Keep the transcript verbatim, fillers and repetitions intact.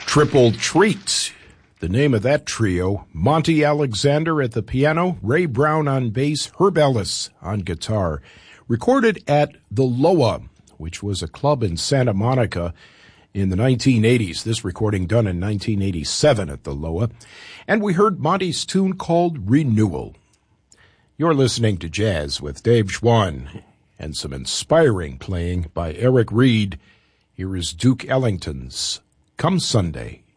Triple Treat, the name of that trio. Monty Alexander at the piano, Ray Brown on bass, Herb Ellis on guitar. Recorded at the Loa, which was a club in Santa Monica in the nineteen eighties. This recording done in nineteen eighty-seven at the Loa. And we heard Monty's tune called Renewal. You're listening to Jazz with Dave Schwann and some inspiring playing by Eric Reed. Here is Duke Ellington's Come Sunday.